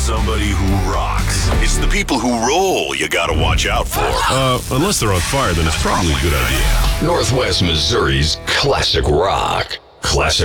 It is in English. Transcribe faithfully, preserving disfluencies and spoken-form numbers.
somebody who rocks. It's the people who roll you gotta watch out for. Uh, unless they're on fire, then it's probably a good idea. Northwest Missouri's classic rock. Classic